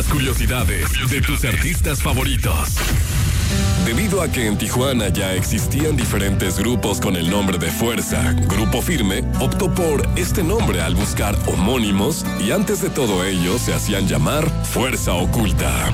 las curiosidades de tus artistas favoritos. Debido a que en Tijuana ya existían diferentes grupos con el nombre de Fuerza, Grupo Firme optó por este nombre al buscar homónimos y antes de todo ello se hacían llamar Fuerza Oculta.